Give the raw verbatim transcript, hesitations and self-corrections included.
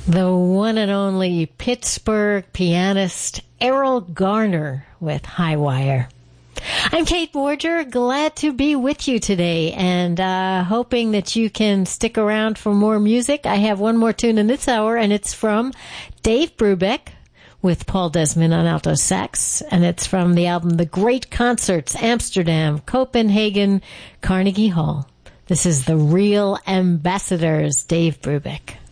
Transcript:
The one and only Pittsburgh pianist Errol Garner with High Wire. I'm Kate Borger, glad to be with you today, and uh, hoping that you can stick around for more music. I have one more tune in this hour, and it's from Dave Brubeck with Paul Desmond on alto sax, and it's from the album The Great Concerts, Amsterdam, Copenhagen, Carnegie Hall. This is The Real Ambassadors, Dave Brubeck.